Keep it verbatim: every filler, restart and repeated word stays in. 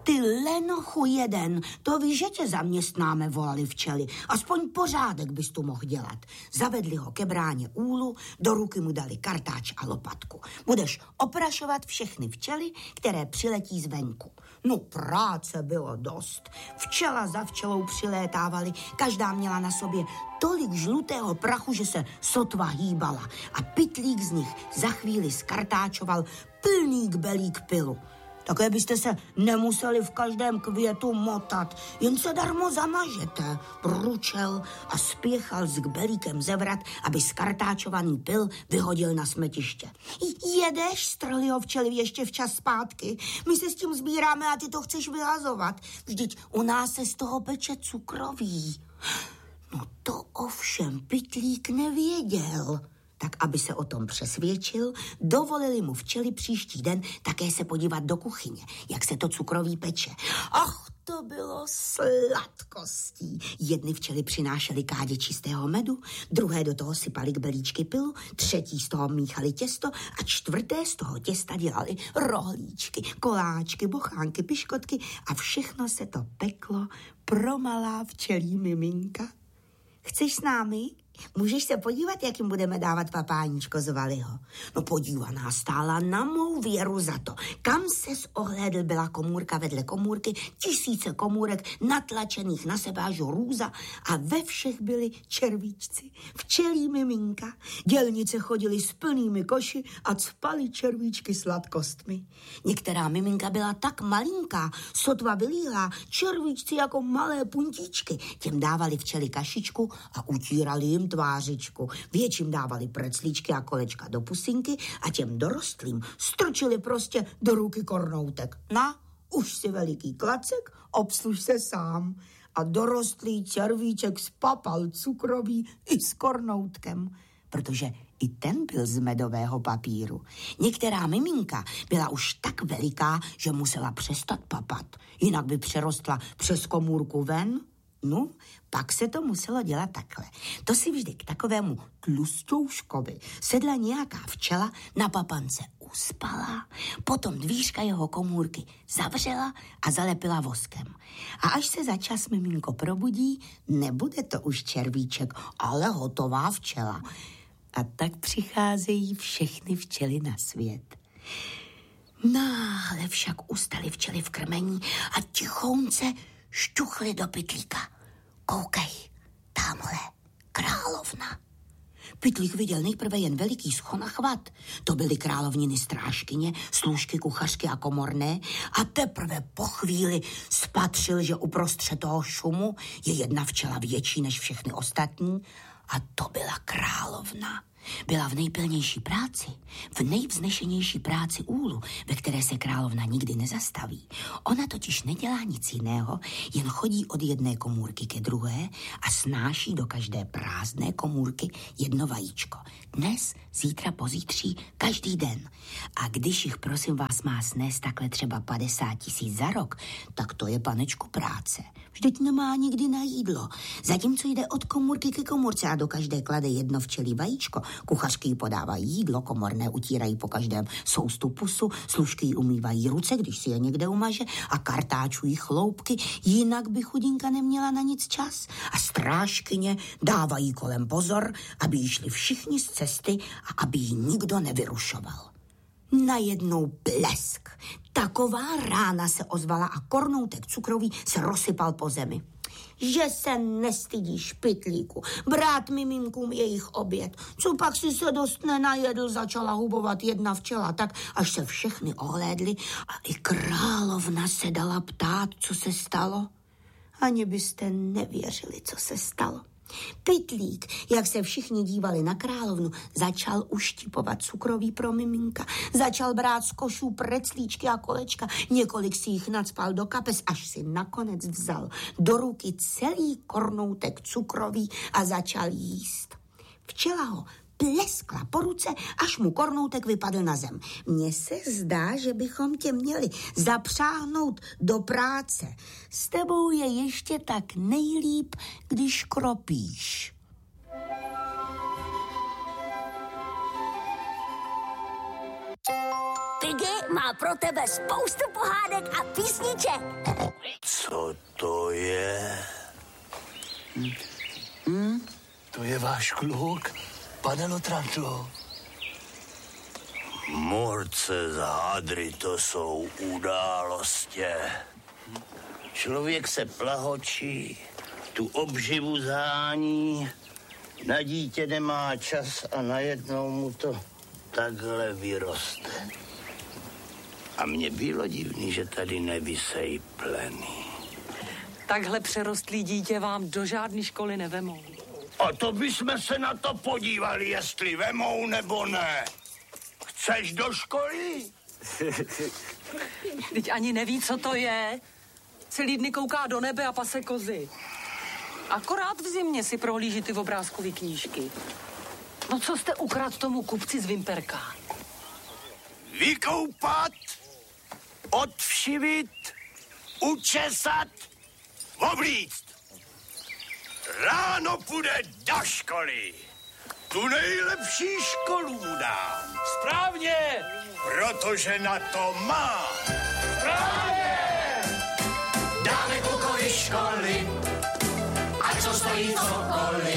Ty lenochu jeden, to víš, že tě zaměstnáme, volali včely. Aspoň pořádek bys tu mohl dělat. Zavedli ho ke bráně úlu, do ruky mu dali kartáč a lopatku. Budeš oprašovat všechny včely, které přiletí zvenku. No práce bylo dost. Včela za včelou přilétávali, každá měla na sobě tolik žlutého prachu, že se sotva hýbala. A pytlík z nich za chvíli skartáčoval plný kbelík pilu. Také byste se nemuseli v každém květu motat, jen se darmo zamažete, ručel a spěchal s kbelíkem zevrat, aby skartáčovaný pil vyhodil na smetiště. Jedeš, strhli ho včely ještě včas zpátky. My se s tím sbíráme a ty to chceš vyhazovat. Vždyť u nás se z toho peče cukroví. No to ovšem pytlík nevěděl. Tak aby se o tom přesvědčil, dovolili mu včely příští den také se podívat do kuchyně, jak se to cukroví peče. Ach, to bylo sladkostí. Jedny včely přinášely kádě čistého medu, druhé do toho sypali kbelíčky pilu, třetí z toho míchali těsto a čtvrté z toho těsta dělali rohlíčky, koláčky, bochánky, piškotky a všechno se to peklo pro malá včelí miminka. Chceš s námi? Můžeš se podívat, jak jim budeme dávat, papáníčko, zvali ho. No podívaná stála na mou věru za to. Kam ses ohlédl, byla komůrka vedle komůrky, tisíce komůrek natlačených na sebe až růza a ve všech byli červíčci, včelí miminka. Dělnice chodili s plnými koši a cpali červíčky sladkostmi. Některá miminka byla tak malinká, sotva vylíhlá, červíčci jako malé puntíčky. Těm dávali včely kašičku a utírali jim tvářičku. Větším dávali preclíčky a kolečka do pusinky a těm dorostlým strčili prostě do ruky kornoutek. Na, už si veliký klacek, obsluž se sám. A dorostlý červíček spapal cukroví i s kornoutkem, protože i ten byl z medového papíru. Některá miminka byla už tak veliká, že musela přestat papat, jinak by přerostla přes komůrku ven. No, pak se to muselo dělat takhle. To si vždy k takovému tlusťouškovi sedla nějaká včela, na papance uspala, potom dvířka jeho komůrky zavřela a zalepila voskem. A až se za čas miminko probudí, nebude to už červíček, ale hotová včela. A tak přicházejí všechny včely na svět. Náhle však ustaly včely v krmení a tichounce šťuchli do pytlíka. Koukej, tamhle, královna. Pytlík viděl nejprve jen veliký schon a chvat. To byly královniny strážkyně, služky, kuchařky a komorné a teprve po chvíli spatřil, že uprostřed toho šumu je jedna včela větší než všechny ostatní a to byla královna. Byla v nejpilnější práci, v nejvznešenější práci úlu, ve které se královna nikdy nezastaví. Ona totiž nedělá nic jiného, jen chodí od jedné komůrky ke druhé a snáší do každé prázdné komůrky jedno vajíčko. Dnes, zítra, pozítří, každý den. A když jich, prosím vás, má snést takhle třeba padesát tisíc za rok, tak to je, panečku, práce. Vždyť nemá nikdy na jídlo. Zatímco jde od komůrky ke komůrce a do každé klade jedno včelí vajíčko, kuchařky jí podávají jídlo, komorné utírají po každém soustu pusu, služky jí umývají ruce, když si je někde umaže a kartáčují chloupky, jinak by chudinka neměla na nic čas. A strážkyně dávají kolem pozor, aby jí šli všichni z cesty a aby jí nikdo nevyrušoval. Najednou blesk. Taková rána se ozvala a kornoutek cukrový se rozsypal po zemi. Že se nestydíš, pytlíku, brát miminkům jejich oběd. Co pak si se dost nenajedl, začala hubovat jedna včela, tak až se všechny ohlédli a i královna se dala ptát, co se stalo. Ani byste nevěřili, co se stalo. Pytlík, jak se všichni dívali na královnu, začal uštipovat cukroví pro miminka. Začal brát z košů preclíčky a kolečka, několik si jich nacpal do kapes, až si nakonec vzal do ruky celý kornoutek cukroví a začal jíst. Včela ho pleskla po ruce, až mu kornoutek vypadl na zem. Mně se zdá, že bychom tě měli zapřáhnout do práce. S tebou je ještě tak nejlíp, když kropíš. Piggy má pro tebe spoustu pohádek a písniček. Co to je? Hm? Hm? To je váš kluk, pane Lotranto. Morce z hádry, to jsou události. Člověk se plahočí, tu obživu zhání, na dítě nemá čas a najednou mu to takhle vyroste. A mně bylo divný, že tady nevysej pleny. Takhle přerostlý dítě vám do žádné školy nevemou. A to bychom se na to podívali, jestli vemou nebo ne. Chceš do školy? Teď ani neví, co to je. Celý dny kouká do nebe a pase kozy. Akorát v zimě si prohlíží ty obrázkové knížky. No co jste ukradl tomu kupci z Vimperka? Vykoupat, odvšivit, učesat, oblíct. Ráno půjde do školy. Tu nejlepší školu mu dám. Správně! Protože na to má. Správně! Dáme klukovi školy, ať co stojí cokoliv.